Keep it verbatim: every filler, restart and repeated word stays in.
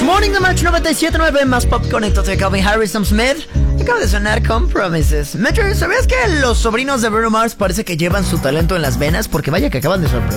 Morning de March noventa y siete punto nueve, más pop con éxitos de Calvin Harris, Sam Smith. Acaba de sonar Compromises. Metro, ¿sabías que los sobrinos de Bruno Mars parece que llevan su talento en las venas? Porque vaya que acaban de sorprender.